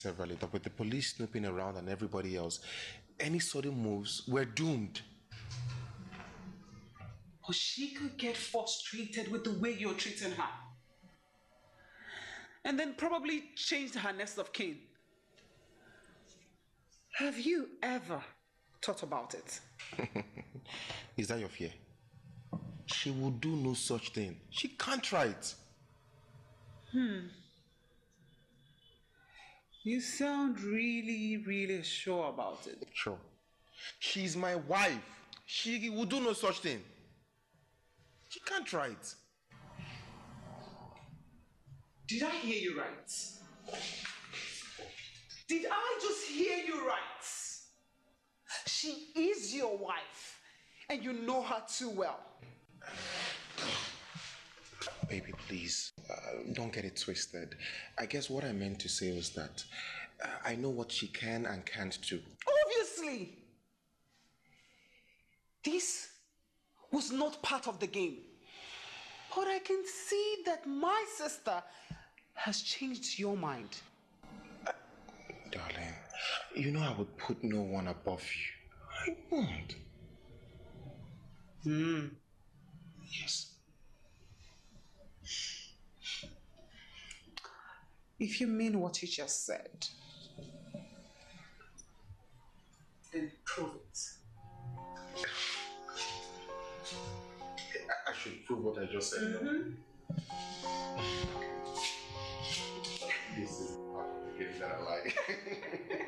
Severally, that with the police snooping around and everybody else, any sudden moves, we're doomed. But she could get frustrated with the way you're treating her. And then probably change her next of kin. Have you ever thought about it? Is that your fear? She will do no such thing. She can't try it. You sound really, really sure about it. Sure. She's my wife. She will do no such thing. She can't try it. Did I hear you right? Did I just hear you right? She is your wife, and you know her too well. Baby, please, don't get it twisted. I guess what I meant to say was that I know what she can and can't do. Obviously! This was not part of the game. But I can see that my sister has changed your mind. Darling, you know I would put no one above you. I won't. Yes. If you mean what you just said, then prove it. I should prove what I just said. This is part of the game that I like.